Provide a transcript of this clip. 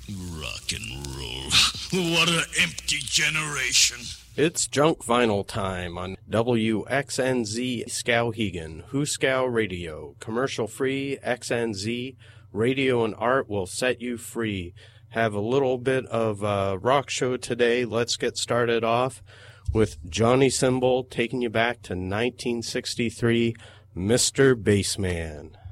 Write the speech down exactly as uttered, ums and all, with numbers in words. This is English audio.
Rock and roll. What an empty generation. It's junk vinyl time on W X N Z Skowhegan, Huskow Radio. Commercial free, X N Z. Radio and art will set you free. Have a little bit of a rock show today. Let's get started off with Johnny Cymbal taking you back to nineteen sixty-three, Mister Bassman.